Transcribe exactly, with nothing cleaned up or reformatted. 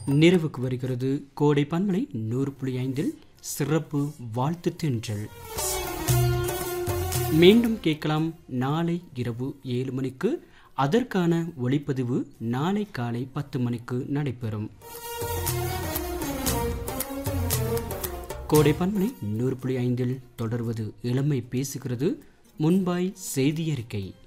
நிறைவுக்கு வருகிறது கோடை பன்மலை நூறு புள்ளி ஐந்தில் சிறப்பு வாழ்த்து தென்றல். மீண்டும் கேட்கலாம் நாளை இரவு ஏழு மணிக்கு. அதற்கான ஒளிப்பதிவு நாளை காலை பத்து மணிக்கு நடைபெறும். கோடை பன்மலை நூறு புள்ளி ஐந்தில் தொடர்வது இளமை பேசுகிறது. முன்பாய் செய்தியறிக்கை.